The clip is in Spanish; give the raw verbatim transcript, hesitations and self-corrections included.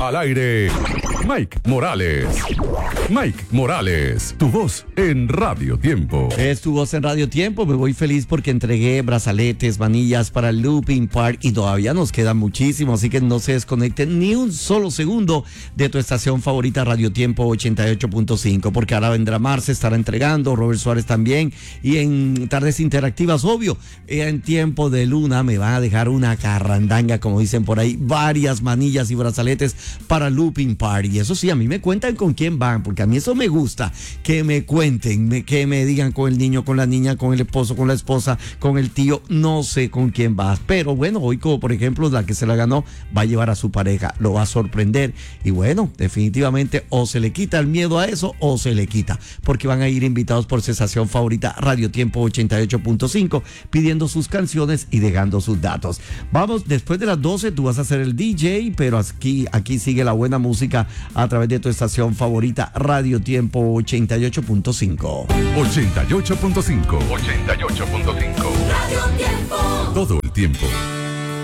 Al aire, Mike Morales. Mike Morales, tu voz en Radio Tiempo. Es tu voz en Radio Tiempo. Me voy feliz porque entregué brazaletes, manillas para el Looping Park y todavía nos quedan muchísimo, así que no se desconecten ni un solo segundo de tu estación favorita Radio Tiempo ochenta y ocho punto cinco, porque ahora vendrá Marce, estará entregando, Robert Suárez también, y en Tardes Interactivas, obvio, en Tiempo de Luna me van a dejar una carrandanga, como dicen por ahí, varias manillas y brazaletes para Looping Park. Y eso sí, a mí me cuentan con quién van, porque a mí eso me gusta, que me cuenten, me, que me digan con el niño, con la niña, con el esposo, con la esposa, con el tío, no sé con quién vas, pero bueno, hoy como por ejemplo la que se la ganó va a llevar a su pareja, lo va a sorprender y bueno, definitivamente o se le quita el miedo a eso o se le quita, porque van a ir invitados por su estación favorita Radio Tiempo ochenta y ocho punto cinco pidiendo sus canciones y dejando sus datos. Vamos, después de las doce tú vas a ser el D J, pero aquí, aquí sigue la buena música a través de tu estación favorita Radio Tiempo ochenta y ocho punto cinco. ochenta y ocho punto cinco. ochenta y ocho punto cinco. Radio Tiempo. Todo el tiempo.